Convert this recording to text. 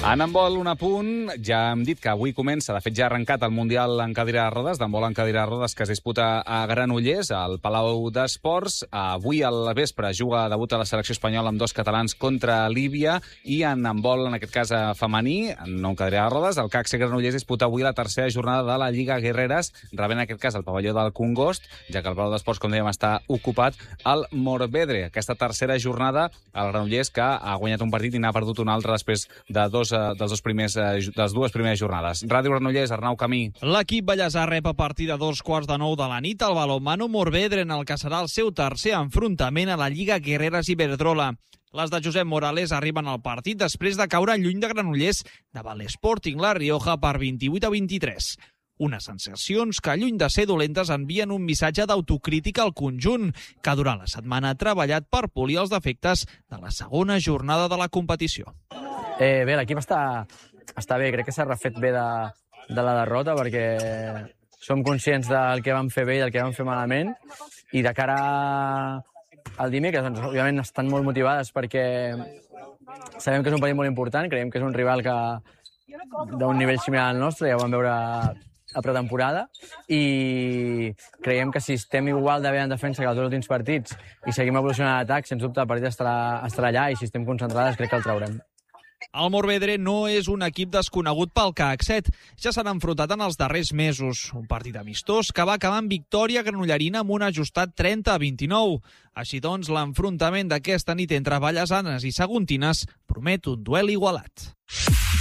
En handbol, un apunt. Ja hem dit que avui comença, de fet ja ha arrencat el Mundial en cadira de rodes, d'handbol en cadira de rodes, que es disputa a Granollers, al Palau d'Esports. Avui al vespre debuta la selecció espanyola amb 2 catalans contra Líbia, i en handbol, en aquest cas femení, no en cadira de rodes, el CAC Granollers disputa avui la tercera jornada de la Lliga Guerreres, rebent en aquest cas el pavelló del Congost, ja que el Palau d'Esports, com dèiem, està ocupat al Morvedre. Aquesta tercera jornada, el Granollers, que ha guanyat un partit i n'ha perdut un altre després de de les dues primeres jornades. Ràdio Granollers, Arnau Camí. L'equip ballesà rep a partir de 2:15 de la nit el balonmano Morvedre, en el que serà el seu tercer enfrontament a la Lliga Guerreres Iberdrola. Les de Josep Morales arriben al partit després de caure lluny de Granollers davant l'Sporting La Rioja per 28-23. Unes sensacions que, lluny de ser dolentes, envien un missatge d'autocrítica al conjunt, que durant la setmana ha treballat per polir els defectes de la segona jornada de la competició. Bé, l'equip està bé, crec que s'ha refet bé de la derrota, perquè som conscients del que vam fer bé i del que vam fer malament, i de cara al dimecres, doncs, òbviament estan molt motivades perquè sabem que és un partit molt important, creiem que és un rival d'un nivell similar al nostre, ja ho vam veure a pretemporada, i creiem que si estem igual de bé en defensa que els 2 últims partits i seguim evolucionant a l'atac, sens dubte el partit estarà allà, i si estem concentrades crec que el traurem. El Morvedre no és un equip desconegut pel CAC 7. Ja s'han enfrontat en els darrers mesos. Un partit amistós que va acabar en victòria granollerina amb un ajustat 30-29. Així doncs, l'enfrontament d'aquesta nit entre ballesanes i saguntines promet un duel igualat.